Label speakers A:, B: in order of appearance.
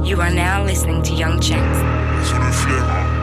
A: You are now listening to Young Chance.
B: Sous le flair, hein.